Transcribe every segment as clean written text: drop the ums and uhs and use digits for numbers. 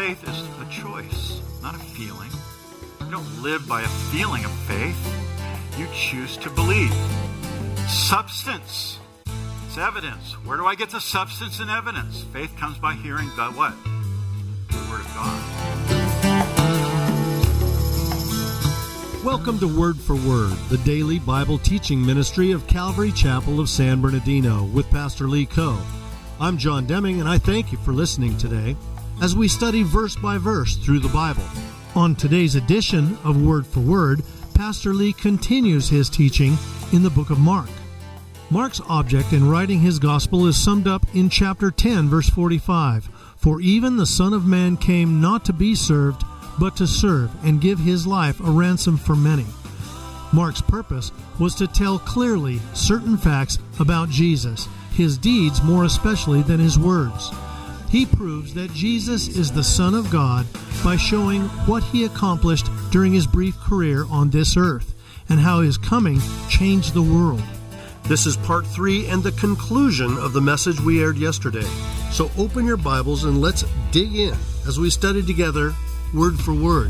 faith is a choice, not a feeling. You don't live by a feeling of faith. You choose to believe. Substance. It's evidence. Where do I get the substance and evidence? Faith comes by hearing the what? The Word of God. Welcome to Word for Word, the daily Bible teaching ministry of Calvary Chapel of San Bernardino with Pastor Lee Coe. I'm John Deming, and I thank you for listening today as we study verse by verse through the Bible. On today's edition of Word for Word, Pastor Lee continues his teaching in the book of Mark. Mark's object in writing his gospel is summed up in chapter 10, verse 45. For even the Son of Man came not to be served, but to serve and give his life a ransom for many. Mark's purpose was to tell clearly certain facts about Jesus, his deeds more especially than his words. He proves that Jesus is the Son of God by showing what he accomplished during his brief career on this earth and how his coming changed the world. This is part 3 and the conclusion of the message we aired yesterday. So open your Bibles and let's dig in as we study together word for word.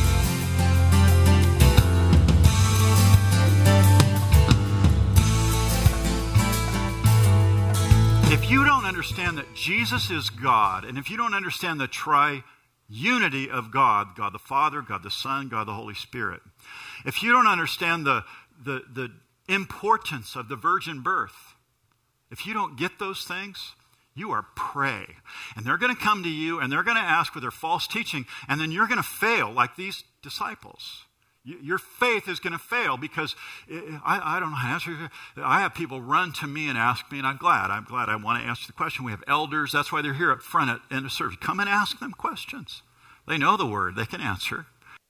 If you don't understand that Jesus is God, and if you don't understand the triunity of God, God the Father, God the Son, God the Holy Spirit, if you don't understand the importance of the virgin birth, if you don't get those things, you are prey. And they're going to come to you and they're going to ask with their false teaching, and then you're going to fail like these disciples. Your faith is going to fail because I don't know how to answer. I have people run to me and ask me, and I'm glad I want to answer the question. We have elders. That's why they're here up front at end of service. Come and ask them questions. They know the word. They can answer.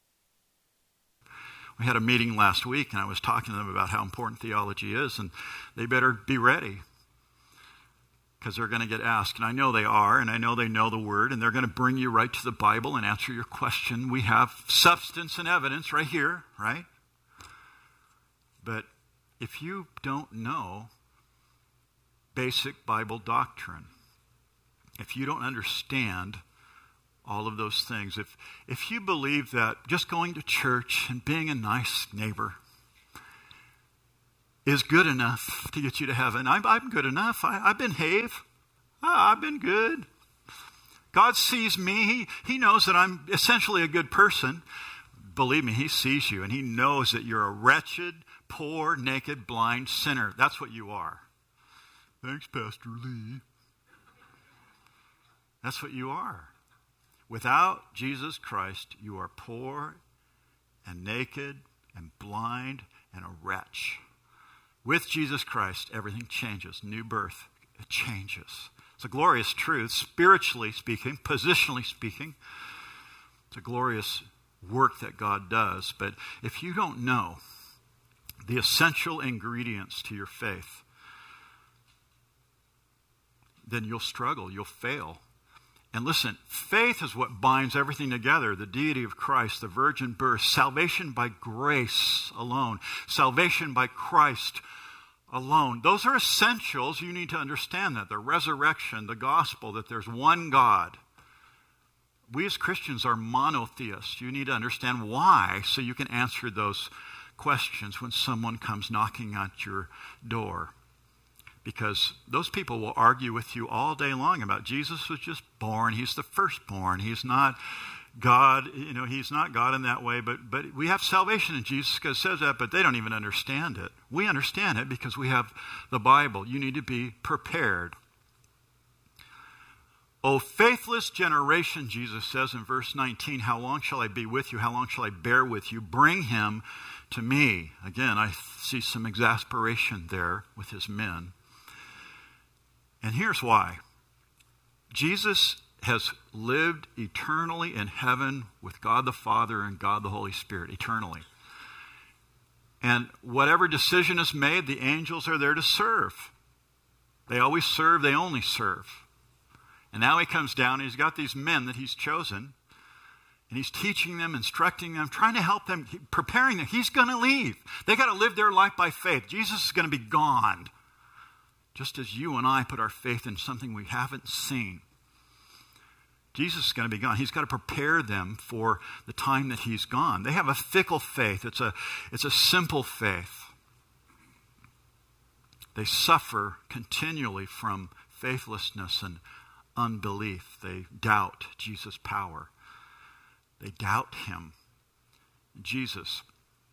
We had a meeting last week, and I was talking to them about how important theology is, and they better be ready because they're going to get asked. And I know they are, and I know they know the word, and they're going to bring you right to the Bible and answer your question. We have substance and evidence right here, right? But if you don't know basic Bible doctrine, if you don't understand all of those things, if you believe that just going to church and being a nice neighbor is good enough to get you to heaven. I'm good enough. I behave. I've been good. God sees me. He knows that I'm essentially a good person. Believe me, he sees you, and he knows that you're a wretched, poor, naked, blind sinner. That's what you are. Thanks, Pastor Lee. That's what you are. Without Jesus Christ, you are poor and naked and blind and a wretch. With Jesus Christ, everything changes. New birth, it changes. It's a glorious truth, spiritually speaking, positionally speaking. It's a glorious work that God does. But if you don't know the essential ingredients to your faith, then you'll struggle, you'll fail. And listen, faith is what binds everything together. The deity of Christ, the virgin birth, salvation by grace alone, salvation by Christ alone. Those are essentials. You need to understand that. The resurrection, the gospel, that there's one God. We as Christians are monotheists. You need to understand why so you can answer those questions when someone comes knocking at your door. Because those people will argue with you all day long about Jesus was just born. He's the firstborn. He's not God. He's not God in that way. But we have salvation in Jesus because it says that, but they don't even understand it. We understand it because we have the Bible. You need to be prepared. O faithless generation, Jesus says in verse 19, how long shall I be with you? How long shall I bear with you? Bring him to me. Again, I see some exasperation there with his men. And here's why. Jesus has lived eternally in heaven with God the Father and God the Holy Spirit, eternally. And whatever decision is made, the angels are there to serve. They always serve, they only serve. And now he comes down and he's got these men that he's chosen. And he's teaching them, instructing them, trying to help them, preparing them. He's going to leave. They got to live their life by faith. Jesus is going to be gone. Just as you and I put our faith in something we haven't seen. Jesus is going to be gone. He's got to prepare them for the time that he's gone. They have a fickle faith. It's a simple faith. They suffer continually from faithlessness and unbelief. They doubt Jesus' power. They doubt him. Jesus.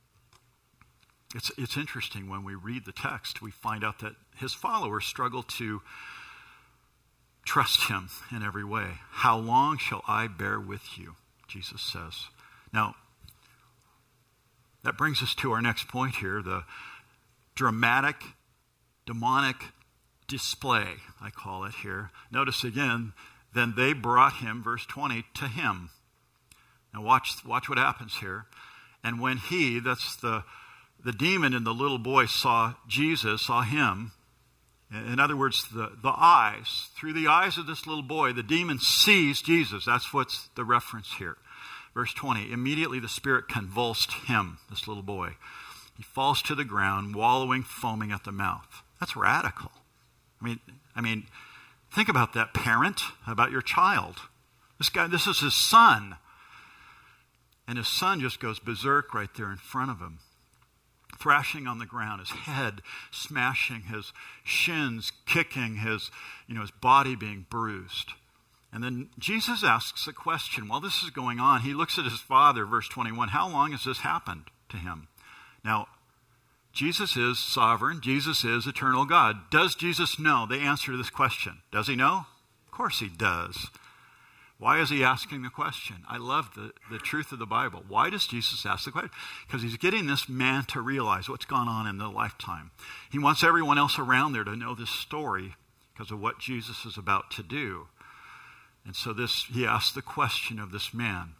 It's interesting when we read the text, we find out that his followers struggle to trust him in every way. How long shall I bear with you? Jesus says. Now, that brings us to our next point here, the dramatic, demonic display, I call it here. Notice again, then they brought him, verse 20, to him. Now watch what happens here. And when he, that's the demon in the little boy, saw Jesus, saw him, in other words, the eyes, through the eyes of this little boy, the demon sees Jesus. That's what's the reference here. Verse 20, immediately the spirit convulsed him, this little boy. He falls to the ground, wallowing, foaming at the mouth. That's radical. I mean, think about that, parent, about your child. This is his son. And his son just goes berserk right there in front of him, thrashing on the ground, his head smashing, his shins kicking, his body being bruised. And then Jesus asks a question. While this is going on, he looks at his father, verse 21. How long has this happened to him? Now, Jesus is sovereign. Jesus is eternal God. Does Jesus know the answer to this question? Does he know? Of course he does. Why is he asking the question? I love the truth of the Bible. Why does Jesus ask the question? Because he's getting this man to realize what's gone on in their lifetime. He wants everyone else around there to know this story because of what Jesus is about to do. And so he asked the question of this man.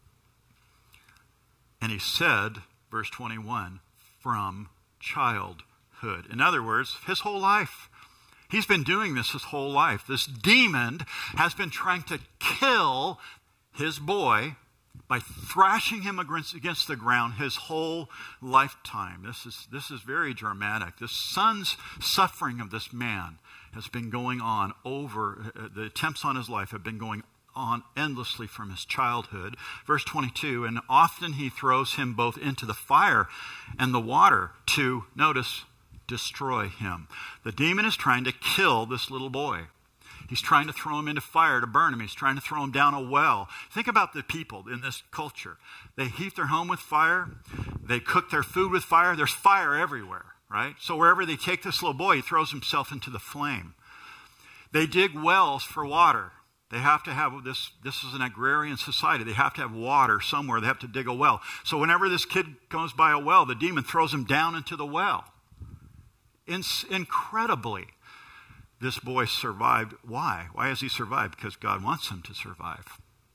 And he said, verse 21, from childhood. In other words, his whole life. He's been doing this his whole life. This demon has been trying to kill his boy by thrashing him against the ground his whole lifetime. This is very dramatic. The son's suffering of this man has been going on the attempts on his life have been going on endlessly from his childhood. Verse 22, and often he throws him both into the fire and the water to, notice, destroy him. The demon is trying to kill this little boy. He's trying to throw him into fire to burn him. He's trying to throw him down a well. Think about the people in this culture. They heat their home with fire. They cook their food with fire. There's fire everywhere, right? So wherever they take this little boy, he throws himself into the flame. They dig wells for water. They have to have this is an agrarian society. They have to have water somewhere. They have to dig a well. So whenever this kid goes by a well, the demon throws him down into the well. Incredibly, this boy survived. Why? Why has he survived? Because God wants him to survive.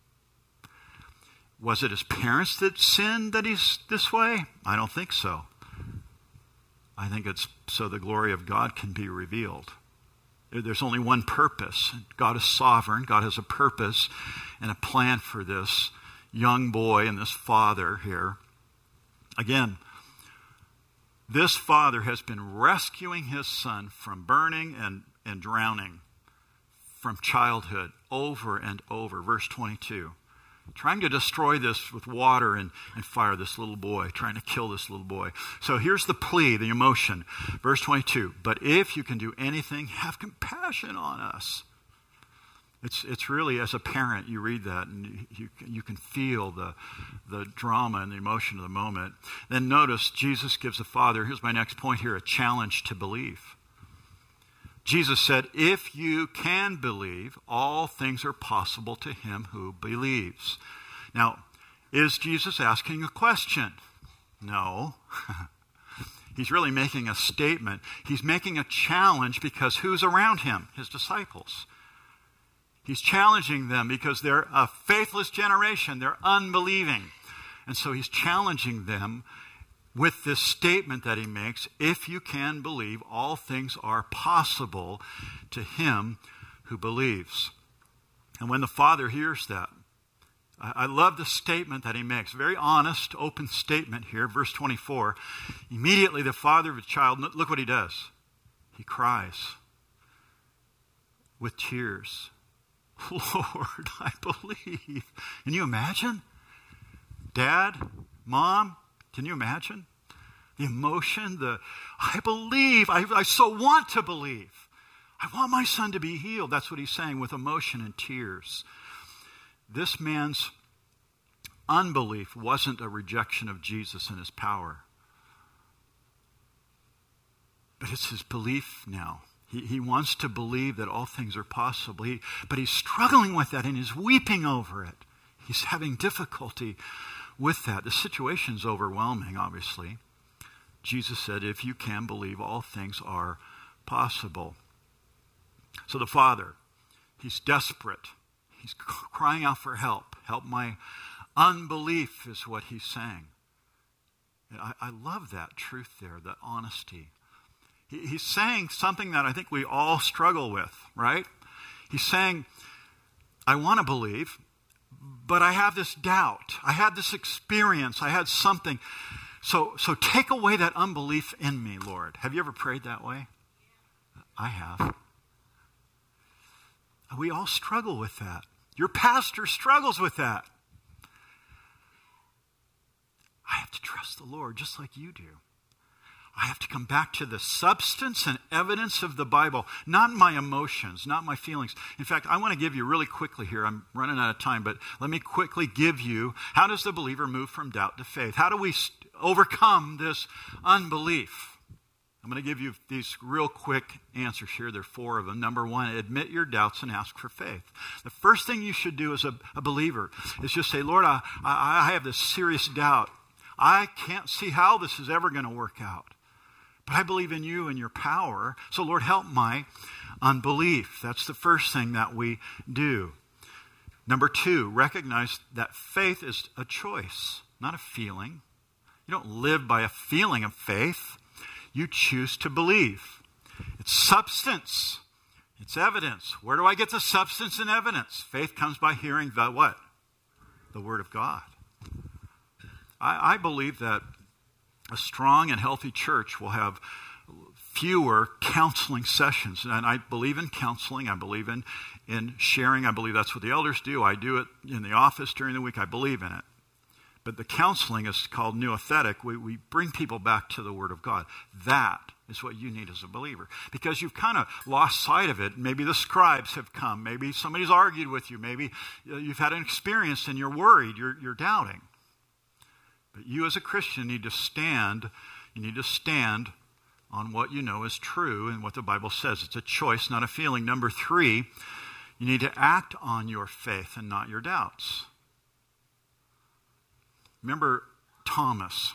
Was it his parents that sinned that he's this way? I don't think so. I think it's so the glory of God can be revealed. There's only one purpose. God is sovereign. God has a purpose and a plan for this young boy and this father here. Again, this father has been rescuing his son from burning and drowning from childhood over and over. Verse 22. Trying to destroy this with water and fire, this little boy, trying to kill this little boy. So here's the plea, the emotion. Verse 22. But if you can do anything, have compassion on us. It's really, as a parent, you read that and you can feel the drama and the emotion of the moment. Then notice Jesus gives the father, here's my next point here, a challenge to believe. Jesus said, if you can believe, all things are possible to him who believes. Now, is Jesus asking a question? No. He's really making a statement. He's making a challenge because who's around him? His disciples. He's challenging them because they're a faithless generation. They're unbelieving. And so he's challenging them with this statement that he makes, if you can believe, all things are possible to him who believes. And when the father hears that, I love the statement that he makes. Very honest, open statement here. Verse 24. Immediately the father of the child, look what he does. He cries with tears. Lord, I believe. Can you imagine? Dad, Mom, can you imagine? The emotion, I believe, I so want to believe. I want my son to be healed. That's what he's saying with emotion and tears. This man's unbelief wasn't a rejection of Jesus and his power. But it's his belief now. He wants to believe that all things are possible. But he's struggling with that and he's weeping over it. He's having difficulty with that. The situation's overwhelming, obviously. Jesus said, if you can believe, all things are possible. So the father, he's desperate. He's crying out for help. Help my unbelief is what he's saying. I love that truth there, that honesty. He's saying something that I think we all struggle with, right? He's saying, I want to believe, but I have this doubt. I had this experience. I had something. So take away that unbelief in me, Lord. Have you ever prayed that way? I have. We all struggle with that. Your pastor struggles with that. I have to trust the Lord just like you do. I have to come back to the substance and evidence of the Bible, not my emotions, not my feelings. In fact, I want to give you really quickly here, I'm running out of time, but let me quickly give you, how does the believer move from doubt to faith? How do we overcome this unbelief? I'm going to give you these real quick answers here. There are 4 of them. Number 1, admit your doubts and ask for faith. The first thing you should do as a believer is just say, Lord, I have this serious doubt. I can't see how this is ever going to work out. But I believe in you and your power. So, Lord, help my unbelief. That's the first thing that we do. Number 2, recognize that faith is a choice, not a feeling. You don't live by a feeling of faith. You choose to believe. It's substance. It's evidence. Where do I get the substance and evidence? Faith comes by hearing the what? The Word of God. I believe that a strong and healthy church will have fewer counseling sessions. And I believe in counseling. I believe in sharing. I believe that's what the elders do. I do it in the office during the week. I believe in it. But the counseling is called nouthetic. We bring people back to the Word of God. That is what you need as a believer. Because you've kind of lost sight of it. Maybe the scribes have come. Maybe somebody's argued with you. Maybe you've had an experience and you're worried. You're doubting. But you as a Christian need to stand. You need to stand on what you know is true and what the Bible says. It's a choice, not a feeling. Number 3, you need to act on your faith and not your doubts. Remember Thomas.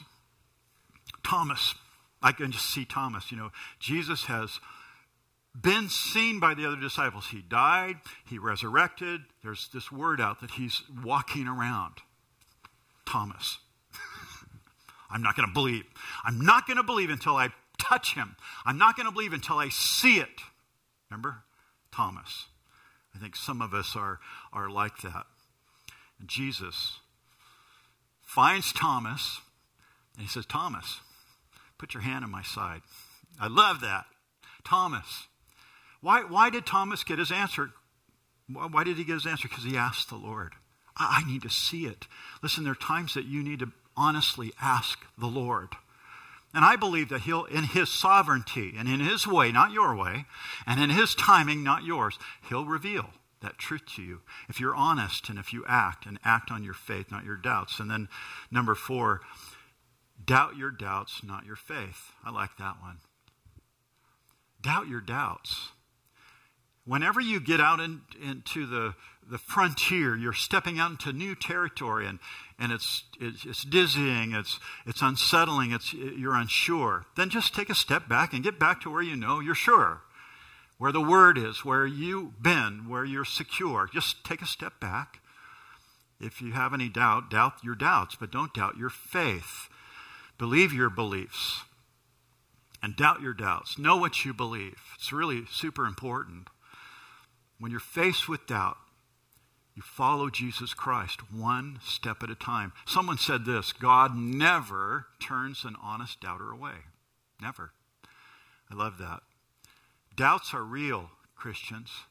I can just see Thomas. You know, Jesus has been seen by the other disciples. He died. He resurrected. There's this word out that he's walking around. Thomas. I'm not going to believe. I'm not going to believe until I touch him. I'm not going to believe until I see it. Remember? Thomas. I think some of us are like that. And Jesus finds Thomas, and he says, Thomas, put your hand on my side. I love that. Thomas. Why did Thomas get his answer? Why did he get his answer? Because he asked the Lord. I need to see it. Listen, there are times that you need to honestly ask the Lord. And I believe that he'll, in his sovereignty and in his way, not your way, and in his timing, not yours, he'll reveal that truth to you if you're honest and if you act on your faith, not your doubts. And then number 4, doubt your doubts, not your faith. I like that one. Doubt your doubts. Whenever you get out into the frontier, you're stepping out into new territory, and it's dizzying, it's unsettling, you're unsure. Then just take a step back and get back to where you know you're sure, where the Word is, where you've been, where you're secure. Just take a step back. If you have any doubt your doubts, but don't doubt your faith. Believe your beliefs and doubt your doubts. Know what you believe. It's really super important. When you're faced with doubt, you follow Jesus Christ one step at a time. Someone said this, God never turns an honest doubter away. Never. I love that. Doubts are real, Christians.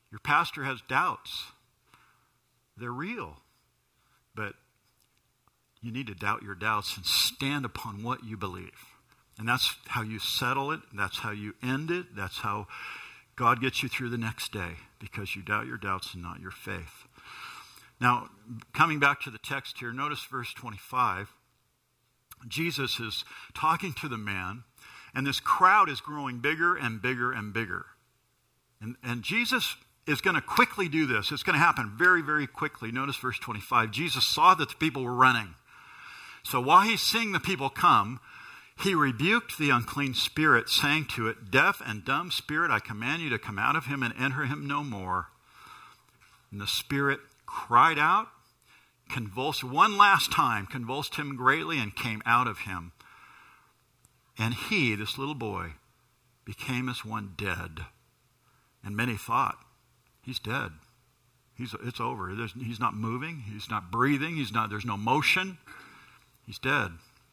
Your pastor has doubts. They're real. But you need to doubt your doubts and stand upon what you believe. And that's how you settle it. That's how you end it. That's how God gets you through the next day, because you doubt your doubts and not your faith. Now, coming back to the text here, notice verse 25. Jesus is talking to the man, and this crowd is growing bigger and bigger and bigger. And Jesus is going to quickly do this. It's going to happen very, very quickly. Notice verse 25. Jesus saw that the people were running. So while he's seeing the people come, he rebuked the unclean spirit, saying to it, "Deaf and dumb spirit, I command you to come out of him and enter him no more." And the spirit cried out, convulsed one last time, convulsed him greatly, and came out of him. And he, this little boy, became as one dead. And many thought, he's dead. It's over. He's not moving. He's not breathing. There's no motion. He's dead.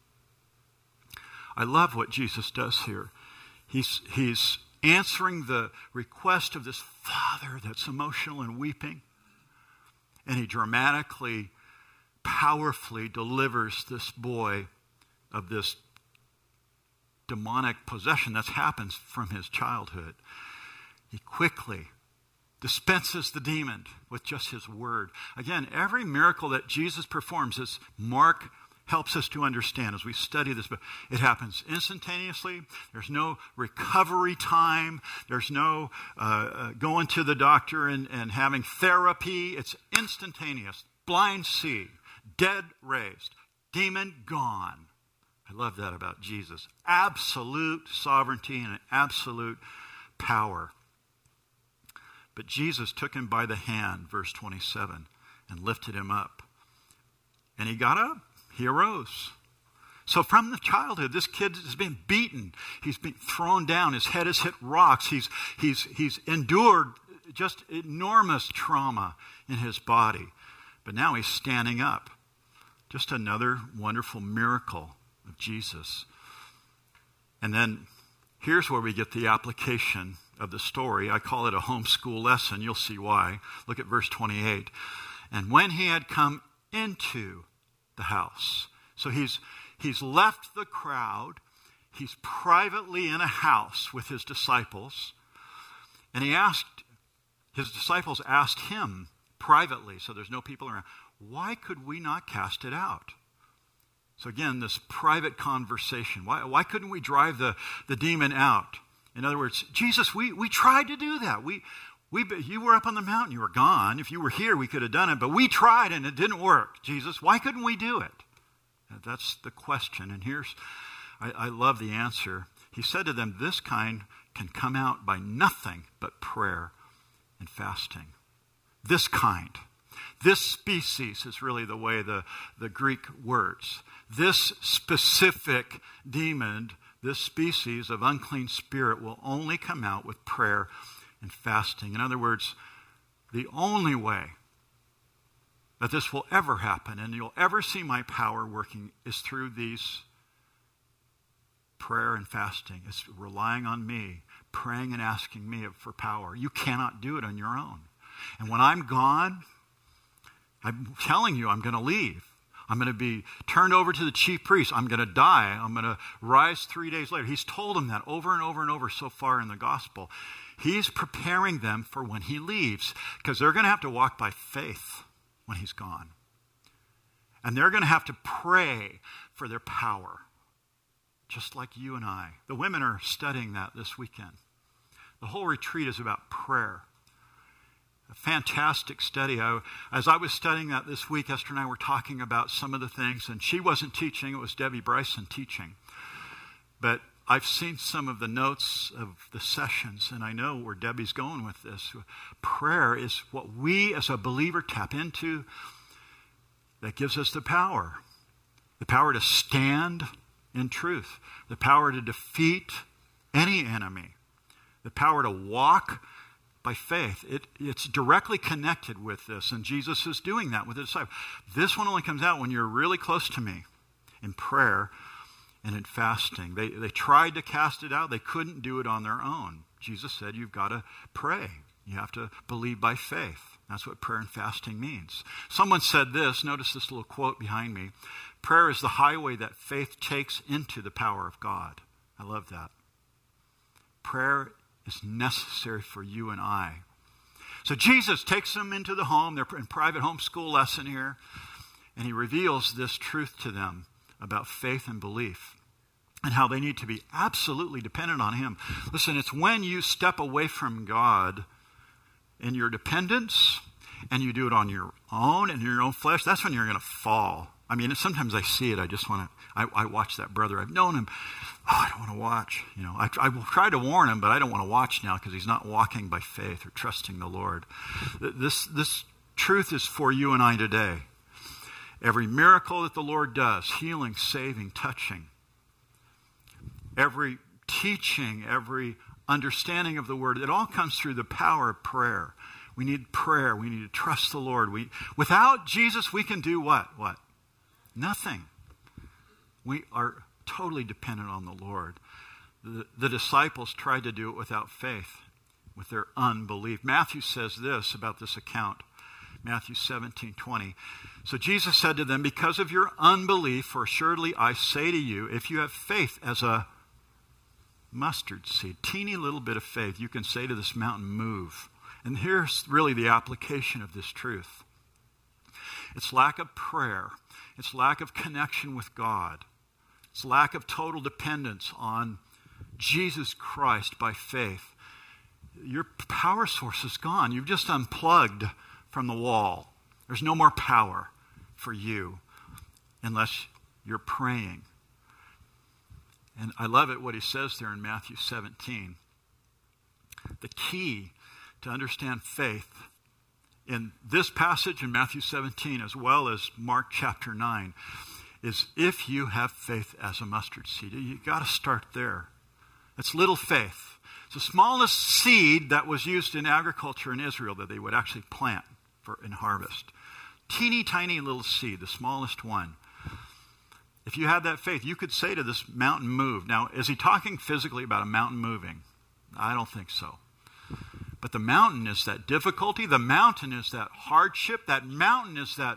I love what Jesus does here. He's answering the request of this father that's emotional and weeping. And he dramatically, powerfully delivers this boy of this demonic possession that's happened from his childhood. He quickly dispenses the demon with just his word. Again, every miracle that Jesus performs, as Mark helps us to understand as we study this, but it happens instantaneously. There's no recovery time. There's no going to the doctor and having therapy. It's instantaneous. Blind see, dead raised, demon gone. I love that about Jesus. Absolute sovereignty and absolute power. But Jesus took him by the hand, verse 27, and lifted him up. And he got up. He arose. So from the childhood, this kid has been beaten. He's been thrown down. His head has hit rocks. He's endured just enormous trauma in his body. But now he's standing up. Just another wonderful miracle of Jesus. And then here's where we get the application of the story. I call it a homeschool lesson. You'll see why. Look at verse 28. And when he had come into the house. So he's left the crowd. He's privately in a house with his disciples. And his disciples asked him privately, so there's no people around, why could we not cast it out? So again, this private conversation. Why couldn't we drive the demon out? In other words, Jesus, we tried to do that. You were up on the mountain. You were gone. If you were here, we could have done it. But we tried and it didn't work. Jesus, why couldn't we do it? That's the question. And I love the answer. He said to them, this kind can come out by nothing but prayer and fasting. This kind. This species is really the way the Greek words. This specific demon, this species of unclean spirit will only come out with prayer and fasting. In other words, the only way that this will ever happen and you'll ever see my power working is through these prayer and fasting. It's relying on me, praying and asking me for power. You cannot do it on your own. And when I'm gone, I'm telling you I'm going to leave. I'm going to be turned over to the chief priest. I'm going to die. I'm going to rise 3 days later. He's told them that over and over and over so far in the gospel. He's preparing them for when he leaves, because they're going to have to walk by faith when he's gone. And they're going to have to pray for their power, just like you and I. The women are studying that this weekend. The whole retreat is about prayer. A fantastic study. As I was studying that this week, Esther and I were talking about some of the things, and she wasn't teaching. It was Debbie Bryson teaching. But I've seen some of the notes of the sessions, and I know where Debbie's going with this. Prayer is what we as a believer tap into that gives us the power. The power to stand in truth. The power to defeat any enemy. The power to walk by faith. It's directly connected with this, and Jesus is doing that with his disciples. This one only comes out when you're really close to me in prayer and in fasting. They tried to cast it out. They couldn't do it on their own. Jesus said, you've got to pray. You have to believe by faith. That's what prayer and fasting means. Someone said this, notice this little quote behind me. Prayer is the highway that faith takes into the power of God. I love that. Prayer is necessary for you and I. So Jesus takes them into the home. They're in private homeschool lesson here. And he reveals this truth to them about faith and belief and how they need to be absolutely dependent on him. Listen, it's when you step away from God in your dependence and you do it on your own and your own flesh, that's when you're going to fall. I mean, sometimes I see it. I just want to, I watch that brother. I've known him. Oh, I don't want to watch. You know, I will try to warn him, but I don't want to watch now because he's not walking by faith or trusting the Lord. This truth is for you and I today. Every miracle that the Lord does, healing, saving, touching, every teaching, every understanding of the Word, it all comes through the power of prayer. We need prayer. We need to trust the Lord. Without Jesus, we can do what? What? Nothing. We are totally dependent on the Lord. The disciples tried to do it without faith, with their unbelief. Matthew says this about this account. Matthew 17:20. So Jesus said to them, because of your unbelief, for assuredly I say to you, if you have faith as a mustard seed, teeny little bit of faith, you can say to this mountain, move. And here's really the application of this truth. It's lack of prayer. It's lack of connection with God. It's lack of total dependence on Jesus Christ by faith. Your power source is gone. You've just unplugged from the wall. There's no more power for you unless you're praying. And I love it what he says there in Matthew 17. The key to understand faith in this passage in Matthew 17 as well as Mark chapter 9 is if you have faith as a mustard seed. You got to start there. It's little faith. It's the smallest seed that was used in agriculture in Israel that they would actually plant in harvest. Teeny tiny little seed, the smallest one. If you had that faith, you could say to this mountain, move. Now, is he talking physically about a mountain moving? I don't think so. But the mountain is that difficulty. The mountain is that hardship. That mountain is that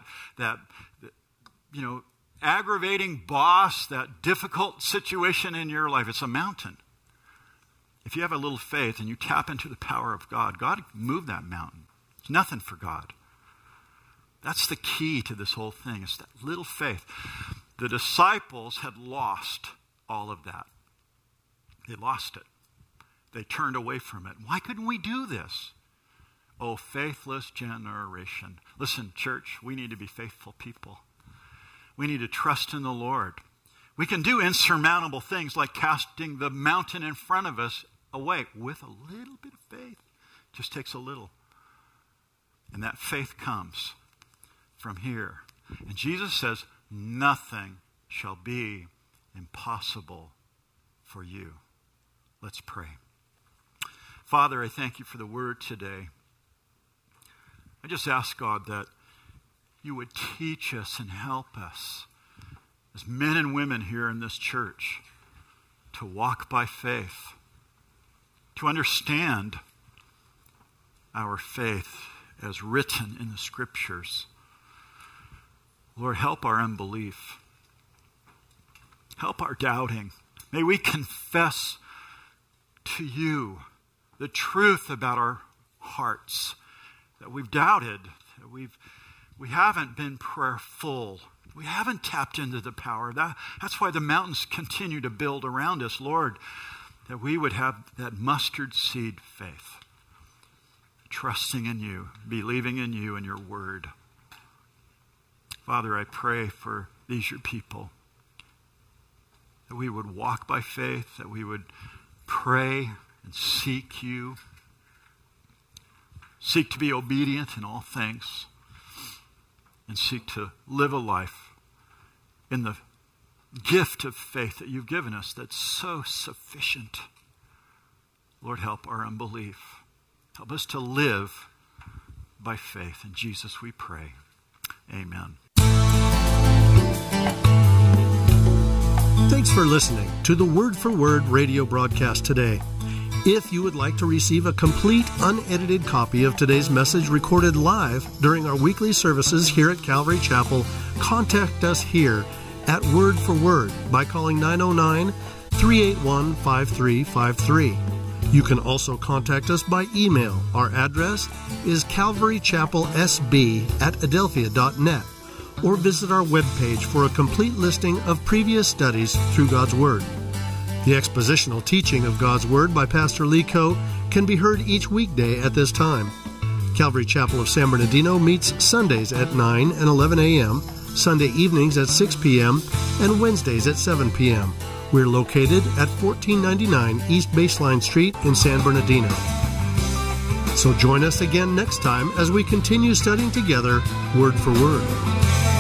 aggravating boss, that difficult situation in your life. It's a mountain. If you have a little faith and you tap into the power of God, God can move that mountain. It's nothing for God. That's the key to this whole thing. It's that little faith. The disciples had lost all of that. They lost it. They turned away from it. Why couldn't we do this? Oh, faithless generation. Listen, church, we need to be faithful people. We need to trust in the Lord. We can do insurmountable things like casting the mountain in front of us away with a little bit of faith. It just takes a little. And that faith comes from here. And Jesus says, nothing shall be impossible for you. Let's pray. Father, I thank you for the word today. I just ask, God, that you would teach us and help us as men and women here in this church to walk by faith, to understand our faith as written in the Scriptures. Lord, help our unbelief. Help our doubting. May we confess to you the truth about our hearts, that we've doubted, that we haven't been prayerful. We haven't tapped into the power. That's why the mountains continue to build around us, Lord, that we would have that mustard seed faith, trusting in you, believing in you and your word. Father, I pray for these your people, that we would walk by faith, that we would pray and seek you, seek to be obedient in all things, and seek to live a life in the gift of faith that you've given us that's so sufficient. Lord, help our unbelief. Help us to live by faith. In Jesus we pray. Amen. Thanks for listening to the Word for Word radio broadcast today. If you would like to receive a complete, unedited copy of today's message recorded live during our weekly services here at Calvary Chapel, contact us here at Word for Word by calling 909-381-5353. You can also contact us by email. Our address is calvarychapelsb@adelphia.net, or visit our webpage for a complete listing of previous studies through God's Word. The expositional teaching of God's Word by Pastor Lee Coe can be heard each weekday at this time. Calvary Chapel of San Bernardino meets Sundays at 9 and 11 a.m., Sunday evenings at 6 p.m., and Wednesdays at 7 p.m. We're located at 1499 East Baseline Street in San Bernardino. So join us again next time as we continue studying together, Word for Word.